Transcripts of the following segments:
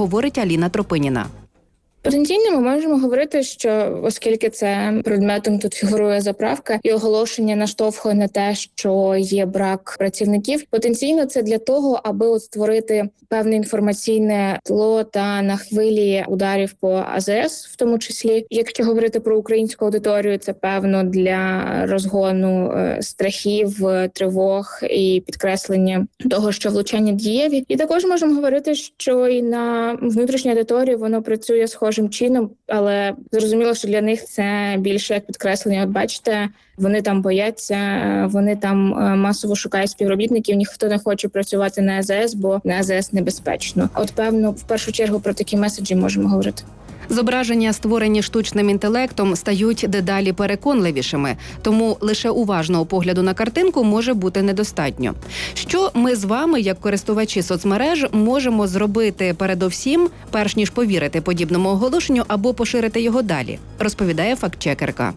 говорить Аліна Тропиніна. Потенційно ми можемо говорити, що оскільки це предметом тут фігурує заправка і оголошення наштовхує на те, що є брак працівників, потенційно це для того, аби створити певне інформаційне тло та на хвилі ударів по АЗС, в тому числі. Якщо говорити про українську аудиторію, це певно для розгону страхів, тривог і підкреслення того, що влучання дієві. І також можемо говорити, що і на внутрішню аудиторію воно працює схожим чином, але зрозуміло, що для них це більше як підкреслення. От бачите, вони там бояться, вони там масово шукають співробітників, ніхто не хоче працювати на АЗС, бо на АЗС небезпечно. От, певно, в першу чергу про такі меседжі можемо говорити. Зображення, створені штучним інтелектом, стають дедалі переконливішими, тому лише уважного погляду на картинку може бути недостатньо. Що ми з вами, як користувачі соцмереж, можемо зробити передовсім, перш ніж повірити подібному оголошенню або поширити його далі, розповідає фактчекерка.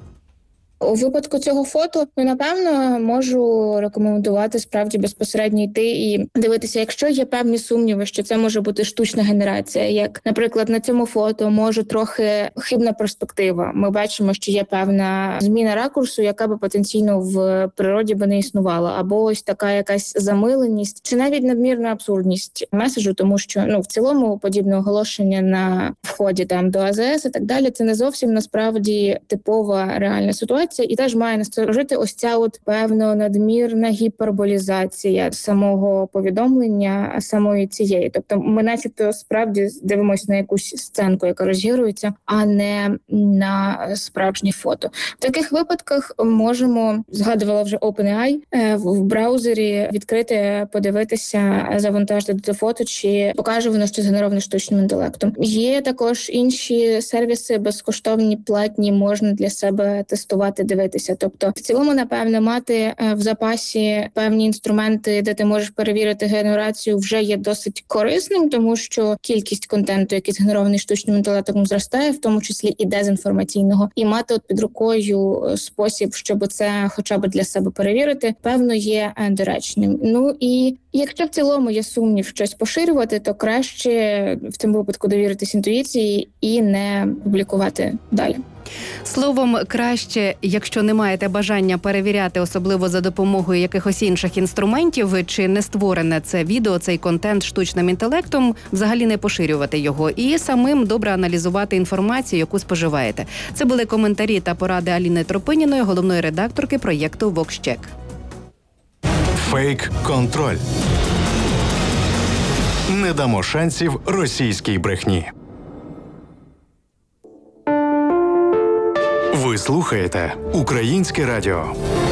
У випадку цього фото, напевно, можу рекомендувати справді безпосередньо йти і дивитися, якщо є певні сумніви, що це може бути штучна генерація, як, наприклад, на цьому фото може трохи хибна перспектива. Ми бачимо, що є певна зміна ракурсу, яка би потенційно в природі би не існувала, або ось така якась замиленість, чи навіть надмірна абсурдність меседжу, тому що, в цілому подібне оголошення на вході там до АЗС і так далі, це не зовсім насправді типова реальна ситуація. І теж має насторожити ось ця от певно надмірна гіперболізація самого повідомлення, самої цієї. Тобто ми начебто справді дивимося на якусь сценку, яка розігрується, а не на справжнє фото. В таких випадках можемо, згадувала вже OpenAI, в браузері відкрити, подивитися, завантажити до фото, чи покаже воно, що згенероване штучним інтелектом. Є також інші сервіси безкоштовні, платні, можна для себе тестувати, дивитися. Тобто, в цілому, напевно, мати в запасі певні інструменти, де ти можеш перевірити генерацію, вже є досить корисним, тому що кількість контенту, який згенерований штучним інтелектом, зростає, в тому числі і дезінформаційного. І мати під рукою спосіб, щоб це хоча б для себе перевірити, певно, є доречним. І якщо в цілому є сумнів щось поширювати, то краще в цьому випадку довіритись інтуїції і не публікувати далі. Словом, краще, якщо не маєте бажання перевіряти, особливо за допомогою якихось інших інструментів, чи не створене це відео, цей контент штучним інтелектом, взагалі не поширювати його і самим добре аналізувати інформацію, яку споживаєте. Це були коментарі та поради Аліни Тропиніної, головної редакторки проєкту VoxCheck. Фейк-контроль. Не дамо шансів російській брехні. Ви слухаєте Українське радіо.